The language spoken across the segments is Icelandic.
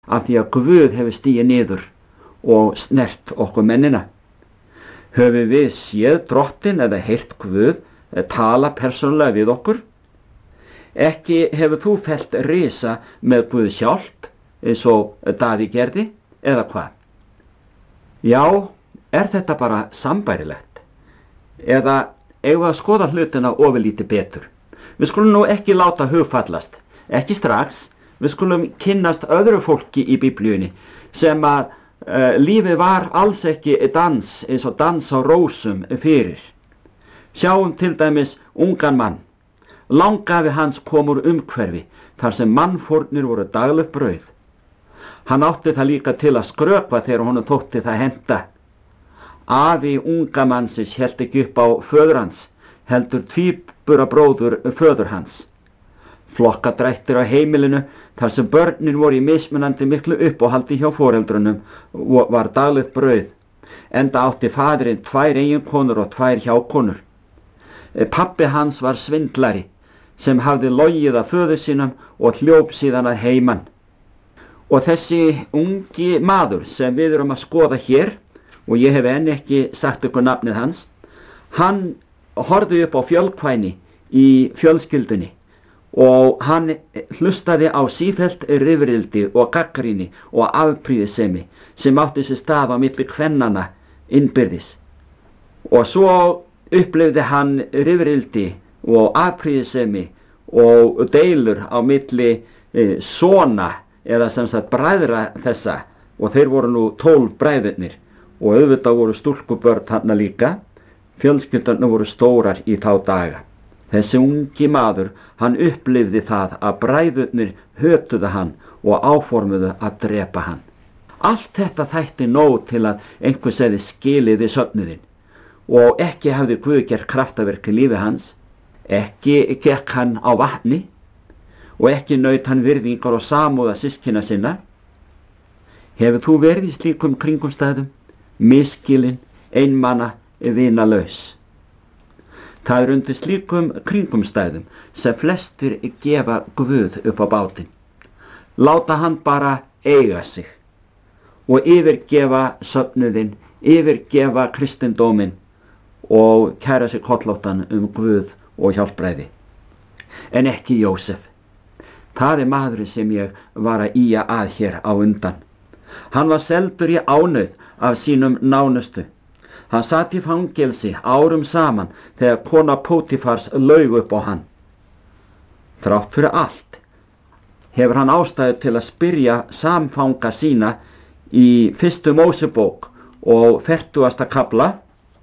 af því að Guð hefur stigið niður og snert okkur mennina. Höfum við séð Drottinn eða heyrt Guð tala persónulega við okkur? Ekki hefur þú fellt risa með Guðs hjálp eins og Davíð gerði, eða hvað? Já, er þetta bara sambærilegt? Eða eigum við að skoða hlutina ofurlítið betur? Við skulum nú ekki láta hugfallast, ekki strax. Við skulum kynnast öðru fólki í Biblíunni sem að lífið var alls ekki dans eins og dans á rósum fyrir. Sjáum til dæmis ungan mann. Langafi hans kom úr umhverfi þar sem mannfórnir voru daglegt brauð. Hann átti það líka til að skrökva þegar honum þótti það henta. Afi unga mannsins hélt ekki upp á föður hans, heldur tvíburabróður föður hans. Flokkadrættir á heimilinu þar sem börnin voru í mismunandi miklu uppáhaldi hjá foreldrunum var daglegt brauð, enda átti faðirinn 2 eiginkonur og 2 hjákonur. Pabbi hans var svindlari sem hafði logið að föður sínum og hljóp síðan að heiman. Og þessi ungi maður sem við erum að skoða hér, og ég hef enn ekki sagt ykkur nafnið hans, hann horfði upp á fjölkvæni í fjölskyldunni og hann hlustaði á sífellt rifrildi og gagnrýni og afprýðisemi sem átti sér stað á milli kvennanna innbyrðis. Og svo upplifði hann rifrildi og afprýðisemi og deilur á milli sona eða sem sagt bræðra þessa, og þeir voru nú 12 bræðurnir og auðvitað voru stúlkubörn þarna líka. Fjölskyldarnar voru stórar í þá daga. Þessi ungi maður, hann upplifði það að bræðurnir hötuðu hann og áformuðu að drepa hann. Allt þetta þætti nóg til að einhver segði skiliði söfnuðinn, og ekki hafði Guð gert kraftaverk í lífi hans, ekki gekk hann á vatni og ekki naut hann virðingar og samúða systkina sinna. Hefur þú verið í slíkum kringumstæðum, misskilinn, einmana, vinalaus? Það undir slíkum kringumstæðum sem flestir gefa Guð upp á bátinn. Láta hann bara eiga sig og yfirgefa söfnuðinn, yfirgefa kristindóminn og kæra sig kollóttan Guð og hjálpræði. En ekki Jósef. Það maðurinn sem ég var að ýja að hér á undan. Hann var seldur í ánauð af sínum nánustu. Hann sat í fangelsi árum saman þegar kona Pótifars laug upp á hann. Þrátt fyrir allt hefur hann ástæðu til að spyrja samfanga sína í 1. Mósebók og 40. kafla.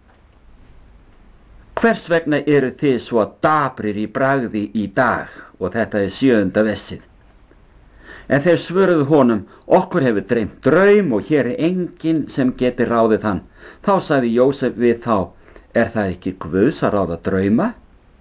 Hvers vegna eru þið svo dabrir í bragði í dag? Og þetta 7. vessið. En þeir svöruðu honum, okkur hefur dreymt draum og hér enginn sem geti ráðið hann. Þá sagði Jósef við þá, það ekki Guðs að ráða drauma?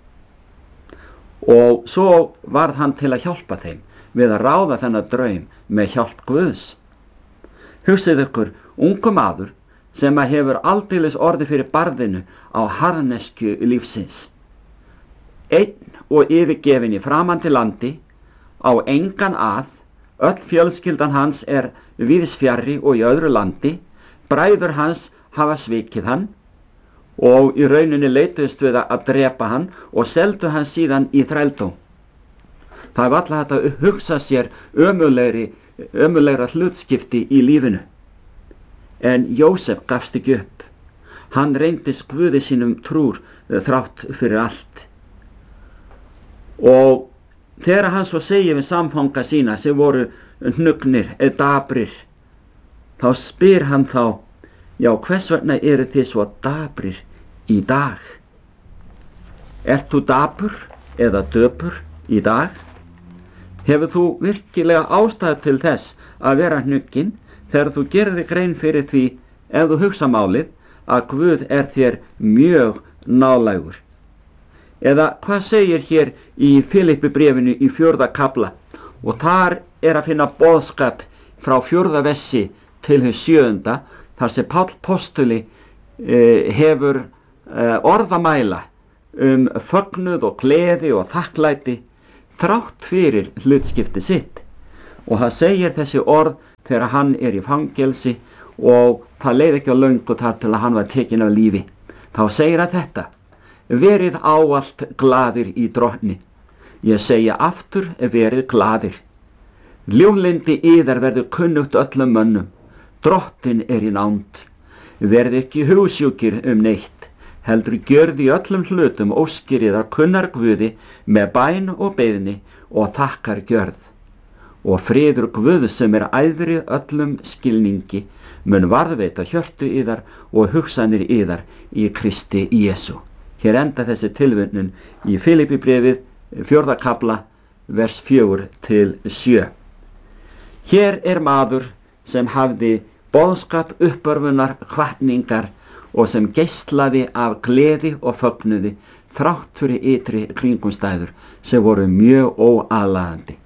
Og svo varð hann til að hjálpa þeim við að ráða þennan draum með hjálp Guðs. Hugsið ykkur, ungu maður sem hefur aldeilis orði fyrir barðinu á harðnesku lífsins. Einn og yfirgefinn í framandi landi, á engan að, öll fjölskyldan hans víðsfjarri og í öðru landi, bræður hans hafa svikið hann og í rauninni leituðust við að drepa hann og seldu hann síðan í þrældóm. Það var alltaf hægt að hugsa sér ömurlegra hlutskipti í lífinu. En Jósef gafst ekki upp. Hann reyndist Guði sínum trúr þrátt fyrir allt. Og þegar hann svo segir við samfanga sína sem voru hnugnir eða dabrir, þá spyr hann þá, já, hvers vegna eru þið svo dabrir í dag? Ert þú dabur eða döpur í dag? Hefur þú virkilega ástæðu til þess að vera hnugginn þegar þú gerir þig grein fyrir því, ef þú hugsa málið, að Guð þér mjög nálægur? Eða hvað segir hér í Filippibréfinu í 4. kafla, og þar að finna boðskap frá 4. vessi til hins 7. þar sem Páll postuli hefur orðamæla fögnuð og gleði og þakklæti þrátt fyrir hlutskipti sitt. Og það segir þessi orð þegar hann í fangelsi og það leið ekki á löngu þar til að hann var tekinn af lífi. Þá segir hann þetta: verið ávallt glaðir í Drottni. Ég segi aftur, verið glaðir. Ljúflyndi yðar verður kunnugt öllum mönnum. Drottinn í nánd. Verið ekki hugsjúkir neitt, heldur gjörð í öllum hlutum óskir yðar kunnar Guði með bæn og beiðni og þakkar gjörð. Og friður Guðs sem æðri öllum skilningi mun varðveita hjörtu yðar og hugsanir yðar í Kristi Jesú. Hér enda þessi tilvitnun í Filippibréfið 4. kafla vers 4-7. Hér maður sem hafði boðskap uppörfunar hvatningar og sem geislaði af gleði og fögnuði þrátt fyrir ytri kringumstæður sem voru mjög óaðlaðandi.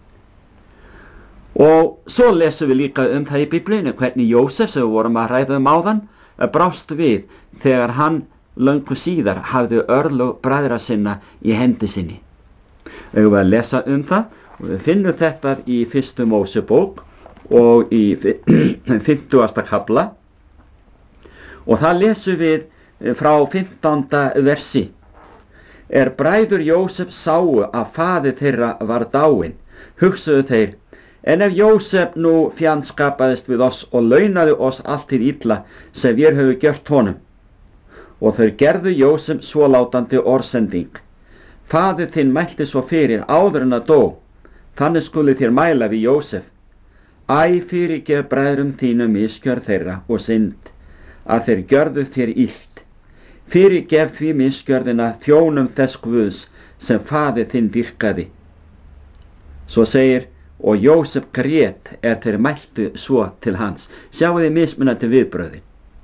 Og svo lesum við líka það í Biblíunni hvernig Jósef, sem við vorum að ræða áðan, brást við þegar hann löngu síðar hafði örlög bræðra sinna í hendi sinni. Við erum að lesa það og við finnum þetta í 1. Mósebók og í 50. kafla og það lesum við frá 15. versi. Bræður Jósef sáu að faðir þeirra var dáinn, hugsuðu þeir: en ef Jósef nú fjandskapaðist við oss og launaði oss allt hið illa sem við höfum gjört honum. Og þau gerðu Jósef svólátandi orðsending: faðir þinn mælti svo fyrir áður en að dó, þannig skulu þér mæla við Jósef: æ, fyrirgef bræðrum þínum misgjörð þeirra og synd, að þeir gjörðu þér illt. Fyrirgef því misgjörðina þjónum þess Guðs sem faðir þinn dýrkaði. Svo segir: og Jósef grét þeir mæltu svo til hans. Sjáu þið mismunandi viðbröðin.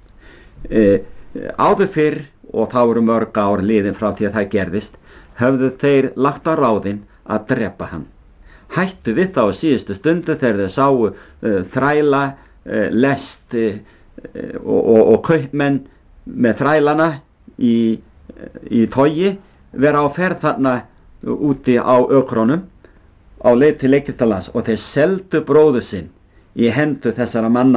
Áður fyrr, og þá eru mörg ár liðin frá því að það gerðist, höfðu þeir lagt á ráðin að drepa hann. Hættu við þá á síðustu stundu þegar þeir sáu þræla, lest og kaupmenn með þrælana í togi vera á ferð þarna úti á ökrónum á leið til Egyptalands, og þeir seldu bróður sinn í hendur þessara manna.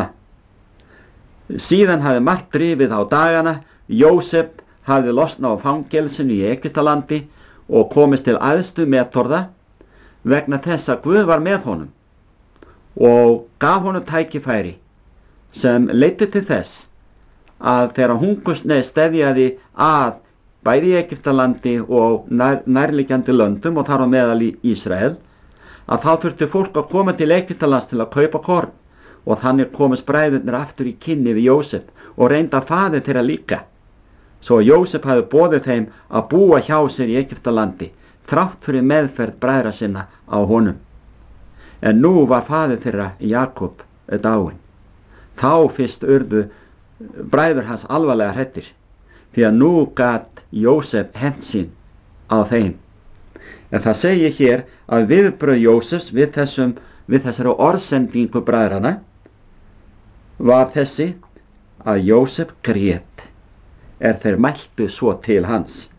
Síðan hafði margt drifið á dagana. Jósef hafði losnað á fangelsinu í Egyptalandi og komist til æðstu metorða vegna þess að Guð var með honum og gaf honum tækifæri sem leiddi til þess að þegar hungursneyð steðjaði að bæði í Egyptalandi og nærliggjandi löndum og þar á meðal í Ísrael, að þá þurfti fólk að koma til Egyptalands til að kaupa korn, og þannig komast bræðurnir aftur í kynni við Jósef og reynda faðir þeirra líka. Svo Jósef hafði boðið þeim að búa hjá sér í Egyptalandi þrátt fyrir meðferð bræðra sinna á honum. En nú var faðir þeirra Jakob dáinn. Þá fyrst urðu bræður hans alvarlega hræddir, því að nú gat Jósef hent sín á þeim. En það segir hér að viðbrögð Jósefs við þessari orðsendingu bræðrana var þessi að Jósef grét þeir mæltu svo til hans.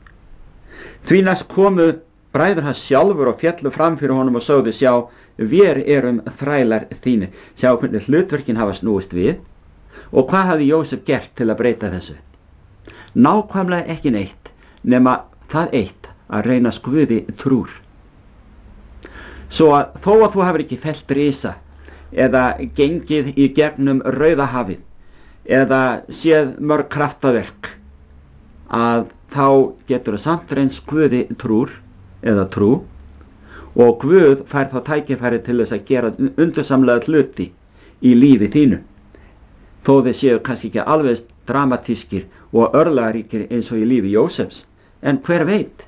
Því næst komu bræður hans sjálfur og fjallu fram fyrir honum og sögðu: sjá, við erum þrælar þínir. Sjá hvernig hlutverkin hafa snúist við. Og hvað hafði Jósef gert til að breyta þessu? Nákvæmlega ekki neitt, nema það eitt að reynast Guði trúr. Svo að þó að þú hafir ekki fellt risa eða gengið í gegnum Rauðahafið eða séð mörg kraftaverk, að þá getur það samt reynst Guði trúr eða trú, og Guð fær þá tækifæri til þess að gera undursamlega hluti í lífi þínu, þó þeir séu kannski ekki alveg dramatískir og örlagaríkir eins og í lífi Jósefs, en hver veit.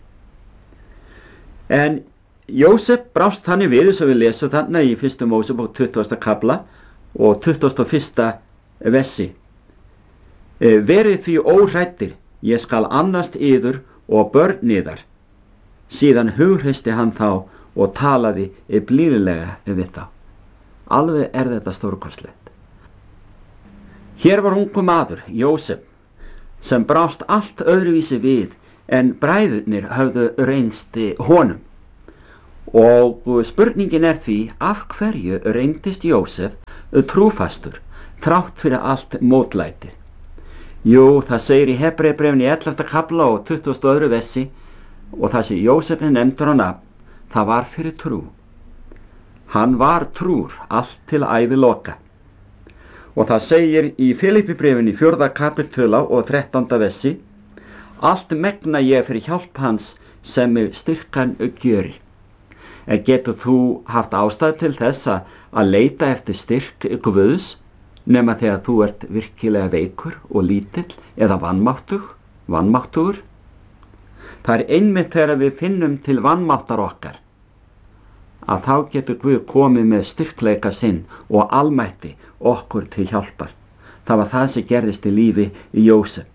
En Jósef brást þannig við, eins og við lesum þarna í 1. Mósebók 20. kafla og 21. versi: verið því óhræddir, ég skal annast yður og börn yðar. Síðan hughreysti hann þá og talaði blíðlega við þá. Alveg þetta stórkostlegt. Hér var ungur maður, Jósef, sem brást allt öðruvísi við en bræðurnir höfðu reynst honum. Og spurningin því, af hverju reyndist Jósef trúfastur þrátt fyrir allt mótlætið? Jú, það segir í Hebreabréfinu í 11. kafla og 22. versi, og það sem Jósef nefndur á nafn, það var fyrir trú. Hann var trúr allt til æviloka. Og það segir í Filippibréfinu í 4. kapitula og 13. versi, allt megna ég fyrir hjálp hans sem mig styrkan gjörir. En getur þú haft ástæðu til þess að leita eftir styrk Guðs nema þegar þú ert virkilega veikur og lítill eða vanmáttugur? Það einmitt þegar við finnum til vanmáttar okkar að þá getur Guð komið með styrkleika sinn og almætti okkur til hjálpar. Það var það sem gerðist í lífi Jósef.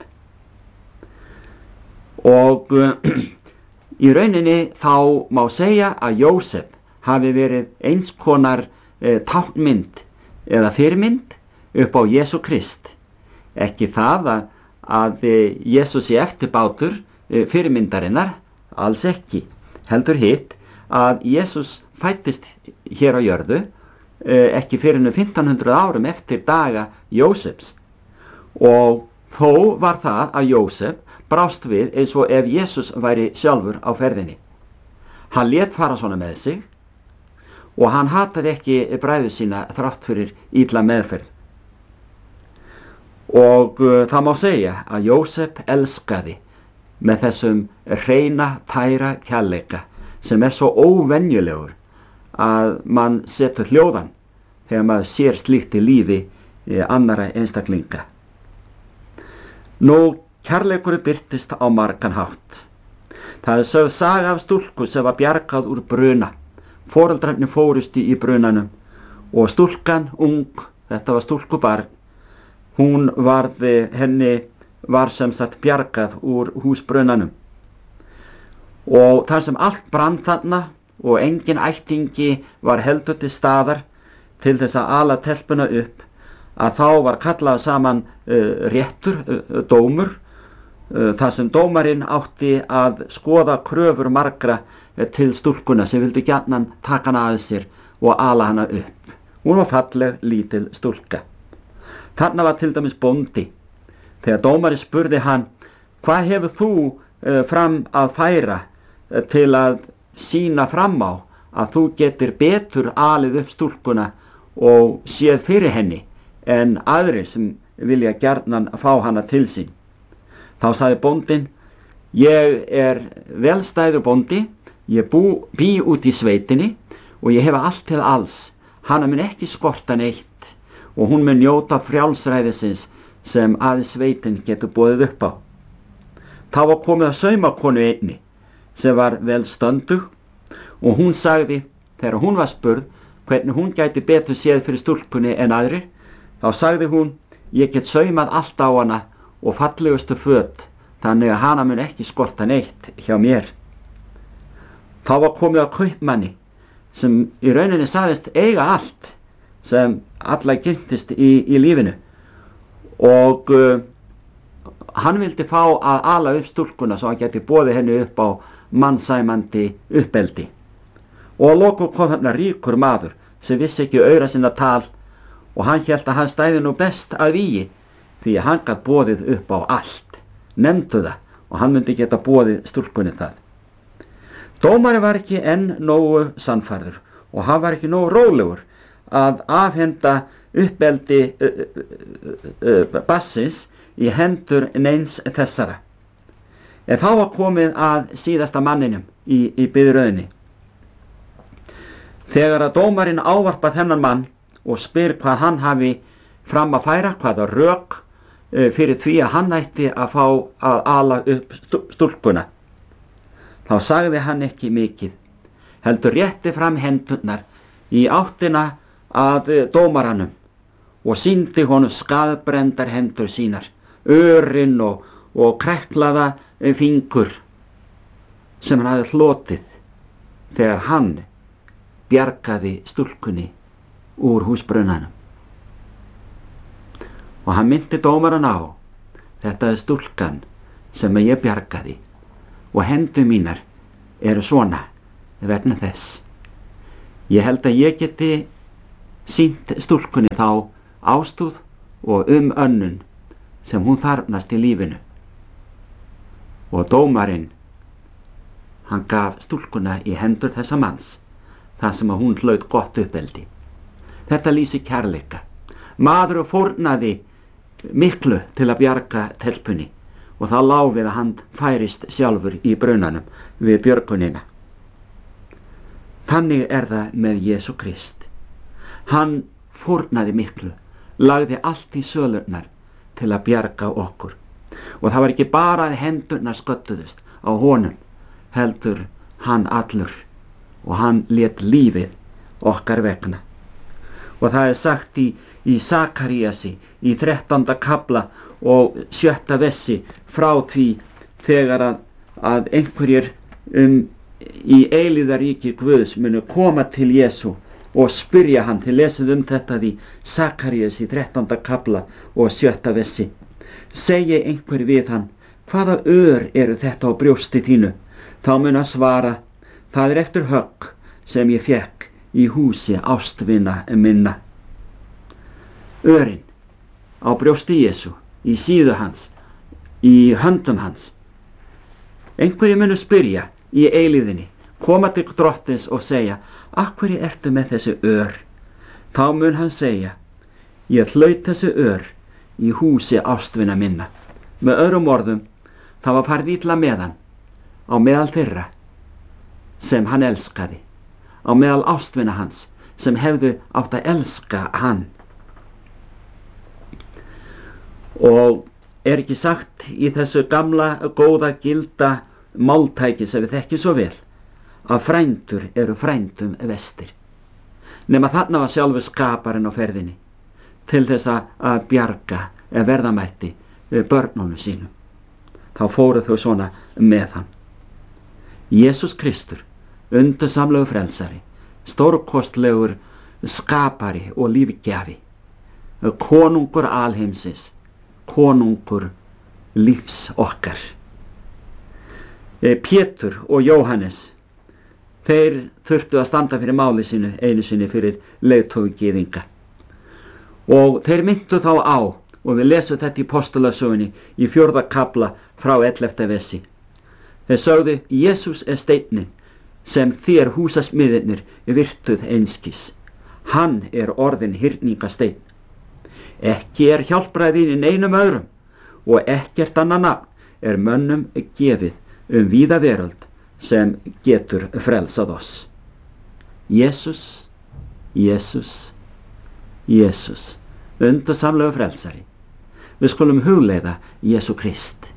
Og í rauninni þá má segja að Jósef hafi verið eins konar táknmynd eða fyrirmynd upp á Jesú Krist. Ekki það að Jesús sé eftirbátur fyrirmyndarinnar, alls ekki. Heldur hitt að Jesús fæddist hér á jörðu ekki fyrir 1500 árum eftir daga Jósefs. Og þó var það að Jósef brást við eins og ef Jesús væri sjálfur á ferðinni. Hann lét fara svona með sig og hann hataði ekki bræður sína þrátt fyrir illa meðferð. Og það má segja að Jósef elskaði með þessum hreina, tæra kærleika sem svo óvenjulegur að mann setur hljóðan þegar maður sér slíkt í lífi annara einstaklinga. Nú, kærleikur birtist á margan hátt. Það sögð saga af stúlku sem var bjargað úr bruna. Foreldrarnir fórust í brunanum og stúlkan ung, þetta var stúlkubarn, henni var sem sagt bjargað úr húsbrunanum. Og þar sem allt brann þarna og engin ættingi var heldur til staðar til þess að ala telpuna upp, að þá var kallað saman réttur, dómur, þar sem dómarinn átti að skoða kröfur margra til stúlkuna sem vildi gjarnan taka hana að sér og ala hana upp. Hún var falleg, lítil stúlka. Þarna var til dæmis bóndi. Þegar dómarinn spurði hann, hvað hefur þú fram að færa til að sýna fram á að þú getur betur alið upp stúlkuna og séð fyrir henni en aðrir sem vilja gjarnan fá hana til sín? Þá sagði bóndinn, ég velstæður bóndi, ég bý út í sveitinni og ég hef allt til alls. Hana mun ekki skorta neitt og hún mun njóta frjálsræðisins sem aðeins sveitin getur boðið upp á. Þá var komið að saumakonu einni sem var vel stöndug og hún sagði, þegar hún var spurð hvernig hún gæti betur séð fyrir stúlkunni en aðrir, þá sagði hún, ég get saumað allt á hana og fallegustu föt, þannig að hana mun ekki skorta neitt hjá mér. Þá var komið að kaupmanni sem í rauninni sagðist eiga allt sem alla giltist í lífinu og hann vildi fá að ala upp stúlkuna svo hann geti boðið henni upp á mannsæmandi uppeldi. Og að lokum kom þarna ríkur maður sem vissi ekki aura sinna tal og hann hélt að hann stæði nú best að vígi því að hann gat boðið upp á allt, nefndu það og hann myndi geta boðið stúlkunni það. Dómari var ekki enn nógu sannfærður og hann var ekki nógu rólegur að afhenda uppeldi bassins í hendur neins þessara. En þá var komið að síðasta manninum í biðröðinni. Þegar að dómarinn ávarpað þennan mann og spyr hvað hann hafi fram að færa, hvaða rök fyrir því að hann ætti að fá að ala upp stúlkuna, þá sagði hann ekki mikið, heldur rétti fram hendurnar í áttina að dómaranum og sýndi honum skaðbrendar hendur sínar, örin og kreklaða fingur sem hann hafði hlotið þegar hann bjargaði stúlkunni úr húsbrunanum. Og hann myndi dómaran á, þetta stúlkan sem ég bjargaði og hendur mínar eru svona, vegna þess. Ég held að ég geti sýnt stúlkunni þá ástúð og önnun sem hún þarfnast í lífinu. Og dómarinn, hann gaf stúlkuna í hendur þessa manns, þar sem að hún hlaut gott uppeldi. Þetta lýsir kærleika. Maður fórnaði miklu til að bjarga telpunni og það lá við að hann færist sjálfur í brunanum við björgunina. Þannig það með Jesú Krist. Hann fórnaði miklu, lagði allt í sölurnar til að bjarga okkur. Og það var ekki bara að hendurnar sköttuðust á honum, heldur hann allur og hann lét lífið okkar vegna. Og það sagt í Sakaríasi í 13. kafla og 7. vessi frá því þegar að einhverjir í eilíðaríki Guðs munu koma til Jesú og spyrja hann. Þið lesið þetta í Sakaríasi 13. kafla og 7. vessi. Segi einhver við hann, hvaða ör eru þetta á brjósti þínu? Þá mun hann svara, það eftir högg sem ég fékk í húsi ástvina minna. Örin á brjósti Jesú, í síðu hans, í höndum hans. Einhverju munu spyrja í eilíðinni, koma til drottins og segja, af hverju ertu með þessi ör? Þá mun hann segja, ég hlaut þessi ör í húsi ástvina minna. Með öðrum orðum, það var farið illa með hann á meðal þeirra sem hann elskaði, á meðal ástvina hans sem hefðu átt að elska hann. Og ekki sagt í þessu gamla, góða, gilda máltæki sem við þekkjum svo vel, að frændur eru frændum vestir. Nema þarna var sjálfur skaparinn á ferðinni til þess að bjarga verðamætti börnunum sínum. Þá fóru þau svona með hann. Jesús Kristur, undursamlegu frelsari, stórkostlegur skapari og lífgjafi, konungur alheimsins, konungur lífs okkar. Pétur og Jóhannes, þeir þurftu að standa fyrir máli sínu einu sinni fyrir leiðtogi gyðinga. Og þeir myndu þá á, og við lesum þetta í Postulasögunni í 4. kafla frá 11. vessi. Þeir sögðu, Jesús steinninn sem þér húsasmiðirnir virtuð einskis. Hann orðinn hyrningasteinn. Ekki hjálpræðin í neinum öðrum og ekkert annað nafn mönnum gefið víða veröld sem getur frelsað oss. Jesús, Jesús, Jesús, undursamlegu frelsari. Við skulum hugleiða Jesú Krist.